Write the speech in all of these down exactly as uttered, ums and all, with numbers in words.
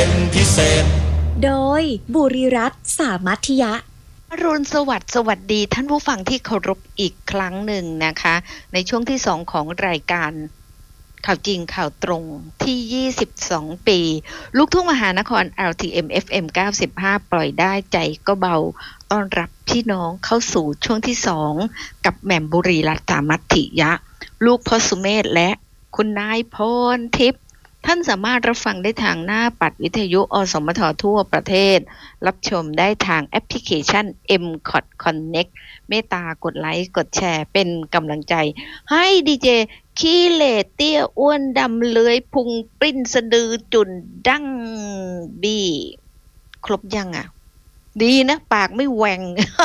เป็นพิเศษโดยบุริรัตน์สามัธยะอรุณสวัสดิ์สวัสดีท่านผู้ฟังที่เคารพอีกครั้งหนึ่งนะคะในช่วงที่สองของรายการข่าวจริงข่าวตรงที่ยี่สิบสองปีลูกทุ่งมหานคร แอล ที เอ็ม เอฟ เอ็ม เก้าสิบห้าปล่อยได้ใจก็เบาต้อนรับพี่น้องเข้าสู่ช่วงที่สองกับแหม่มบุรีรัตน์สามัธยะลูกพ่อสุเมธและคุณนายพรทิพย์ท่านสามารถรับฟังได้ทางหน้าปัดวิทยุอสมททั่วประเทศรับชมได้ทางแอปพลิเคชัน เอ็ม ซี โอ ที Connect เมตตากดไลค์กดแชร์เป็นกำลังใจให้ดีเจขี้เหร่เตี้ยอ้วนดำเลื้อยพุงปริ้นสะดือจุ่นดั้งบี้ครบยังอ่ะดีนะปากไม่แหว่ง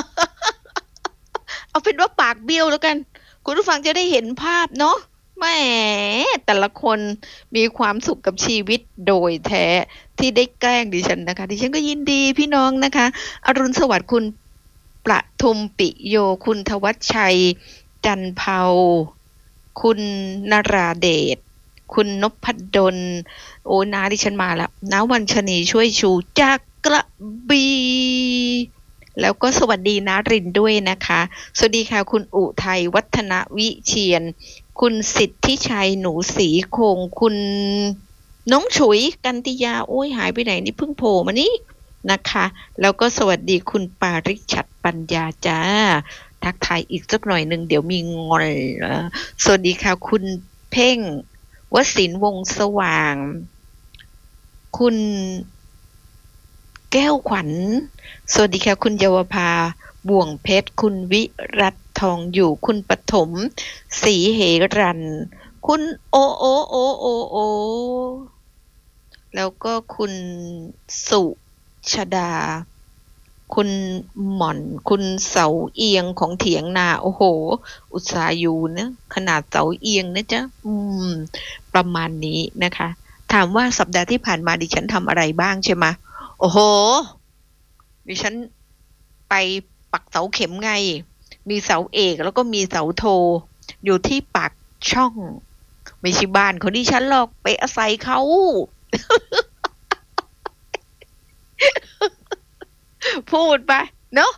เอาเป็นว่าปากเบี้ยวแล้วกันคุณผู้ฟังจะได้เห็นภาพเนาะแหมแต่ละคนมีความสุขกับชีวิตโดยแท้ที่ได้แกล้งดิฉันนะคะดิฉันก็ยินดีพี่น้องนะคะอรุณสวัสดิ์คุณประทุมปิโยคุณทวัชชัยจันเภาคุณนราเดชคุณนพดลโอ้น้าดิฉันมาแล้วน้าวันชนีช่วยชูจากกระบี่แล้วก็สวัสดีนารินด้วยนะคะสวัสดีค่ะคุณอุทัยวัฒนวิเชียรคุณสิทธิชัยหนูศรีคงคุณน้องฉุยกันติยาโอ้ยหายไปไหนนี่เพิ่งโผล่มานี่นะคะแล้วก็สวัสดีคุณปาริชัดปัญญาจ้าทักทายอีกสักหน่อยหนึ่งเดี๋ยวมีงอนสวัสดีค่ะคุณเพ่งวศินทร์วงสว่างคุณแก้วขวัญสวัสดีค่ะคุณเยาวภาบ่วงเพชรคุณวิรัตทองอยู่คุณปฐมศรีเหรันคุณโอโอโอโอโอแล้วก็คุณสุชดาคุณหม่อนคุณเสาเอียงของเถียงนาโอ้โหอุตสาห์อยู่นะขนาดเสาเอียงนะจ๊ะอืมประมาณนี้นะคะถามว่าสัปดาห์ที่ผ่านมาดิฉันทำอะไรบ้างใช่ไหมโอ้โหดิฉันไปปักเสาเข็มไงมีเสาเอกแล้วก็มีเสาโทอยู่ที่ปากช่องไม่ใช่บ้านของดิฉันหรอกไปอาศัยเขา พูดไปเนาะ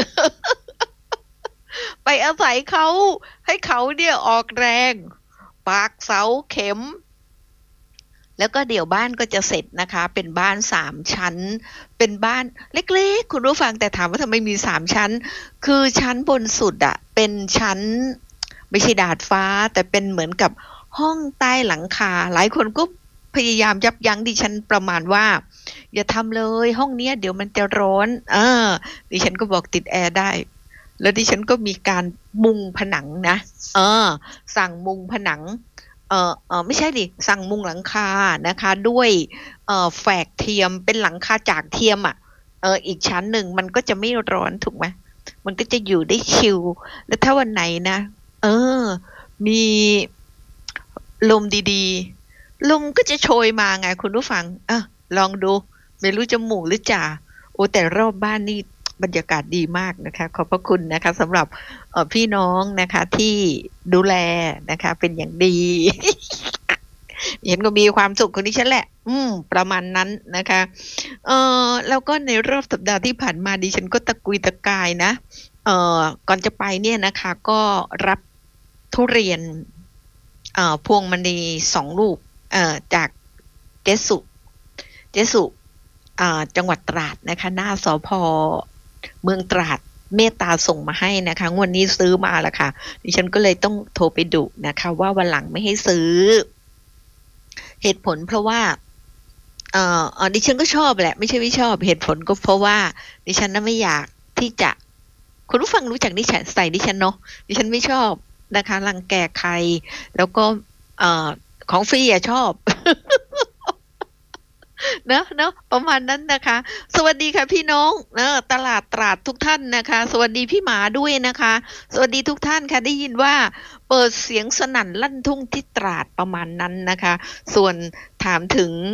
ไปอาศัยเขาให้เขาเนี่ยออกแรงปากเสาเข็มแล้วก็เดี๋ยวบ้านก็จะเสร็จนะคะเป็นบ้านสามชั้นเป็นบ้านเล็กๆคุณผู้ฟังแต่ถามว่าทำไมมีสามชั้นคือชั้นบนสุดอะเป็นชั้นไม่ใช่ดาดฟ้าแต่เป็นเหมือนกับห้องใต้หลังคาหลายคนก็พยายามยับยั้งดิฉันประมาณว่าอย่าทำเลยห้องเนี้ยเดี๋ยวมันจะร้อนเออดิฉันก็บอกติดแอร์ได้แล้วดิฉันก็มีการมุงผนังนะเออสั่งมุงผนังเออเออไม่ใช่ดิสั่งมุงหลังคานะคะด้วยเอ่อแฝกเทียมเป็นหลังคาจากเทียมอ่ะเอออีกชั้นหนึ่งมันก็จะไม่ร้อนถูกไหมมันก็จะอยู่ได้ชิลแล้วถ้าวันไหนนะเออมีลมดีๆลมก็จะโชยมาไงคุณผู้ฟังเออลองดูไม่รู้จะหมู่หรือจ่าโอ้แต่รอบบ้านนี่บรรยากาศดีมากนะคะขอบพระคุณนะคะสำหรับพี่น้องนะคะที่ดูแลนะคะเป็นอย่างดี เห็นก็มีความสุขคนนี้ฉันแหละอืมประมาณนั้นนะคะเอ่อแล้วก็ในรอบสัปดาห์ที่ผ่านมาดิฉันก็ตะกุยตะกายนะเอ่อก่อนจะไปเนี่ยนะคะก็รับทุเรียนเอ่อพวงมณีสองลูกเอ่อจากเจสุเจสุอ่าจังหวัดตราดนะคะหน้าสภ.เมืองตราดเมตตาส่งมาให้นะคะงวดนี้ซื้อมาแล้วค่ะดิฉันก็เลยต้องโทรไปดุนะคะว่าวันหลังไม่ให้ซื้อเหตุผลเพราะว่าเอ่อเอ่อดิฉันก็ชอบแหละไม่ใช่ไม่ชอบเหตุผลก็เพราะว่าดิฉันน่ะไม่อยากที่จะคุณผู้ฟังรู้จักดิฉันใส่ดิฉันเนาะดิฉันไม่ชอบนะคะรังแกใครแล้วก็เอ่อของฟรีอ่ะชอบ เนอะเนอะประมาณนั้นนะคะสวัสดีค่ะพี่น้องเนอะตลาดตราดทุกท่านนะคะสวัสดีพี่หมาด้วยนะคะสวัสดีทุกท่านค่ะได้ยินว่าเปิดเสียงสนั่นลั่นทุ่งที่ตราดประมาณนั้นนะคะส่วนถามถึง